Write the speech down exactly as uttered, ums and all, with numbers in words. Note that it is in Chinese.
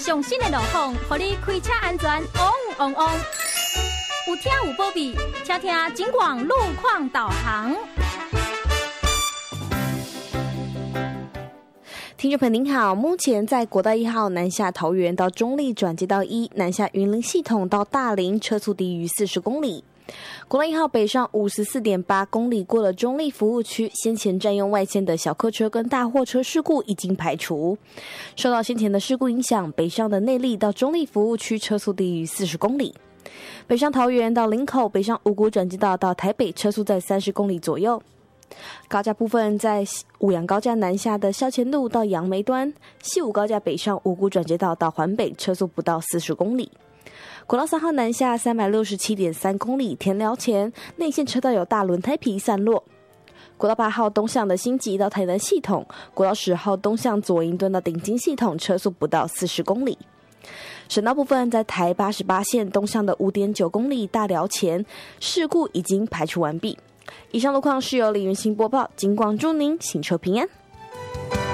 上新的路况，让你开车安全旺旺旺。有听有保庇，听听警广路况导航。 听众朋友您好，目前在国道一号南下桃园到中坜转接道一南下云林系统到大林，车速低于四十公里。国道一号北上 五十四点八公里，过了中坜服务区，先前占用外线的小客车跟大货车事故已经排除。受到先前的事故影响，北上的内坜到中坜服务区车速低于四十公里。北上桃园到林口，北上五股转接道到台北，车速在三十公里左右。高架部分，在五杨高架南下的校前路到杨梅端，西武高架北上五股转接道到环北，车速不到四十公里。国道三号南下 三百六十七点三公里，田寮前内线车道有大轮胎皮散落。国道八号东向的新集到台南系统，国道十号东向左营墩到顶金系统，车速不到四十公里。省道部分，在台八十八线东向的 五点九公里大寮前，事故已经排除完毕。以上路况是由李云兴播报，警广祝您行车平安。